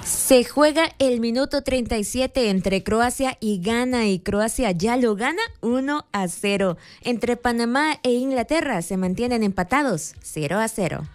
Se juega el minuto 37 entre Croacia y Ghana y Croacia ya lo gana 1-0. Entre Panamá e Inglaterra se mantienen empatados 0-0.